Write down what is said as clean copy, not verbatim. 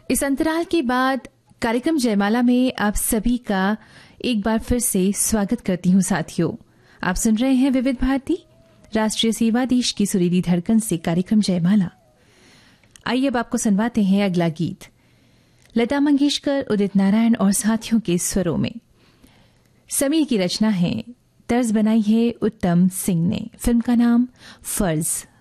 इस अंतराल के बाद कार्यक्रम जयमाला में आप सभी का एक बार फिर से स्वागत करती हूँ साथियों। आप सुन रहे हैं विविध भारती राष्ट्रीय सेवा देश की सुरीली धड़कन से कार्यक्रम जयमाला। आइए अब आपको सुनवाते हैं अगला गीत। लता मंगेशकर, उदित नारायण और साथियों के स्वरों में। समीर की रचना है, तर्ज बनाई है उत्तम सिंह ने। फिल्म का नाम फर्ज।